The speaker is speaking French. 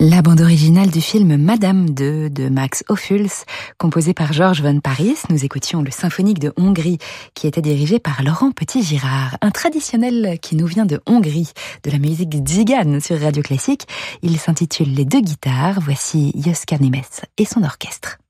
La bande originale du film Madame II de Max Ophuls, composée par Georges von Paris. Nous écoutions le symphonique de Hongrie, qui était dirigé par Laurent Petit-Girard, un traditionnel qui nous vient de Hongrie, de la musique tzigane sur Radio Classique. Il s'intitule Les deux guitares. Voici József Németh et son orchestre.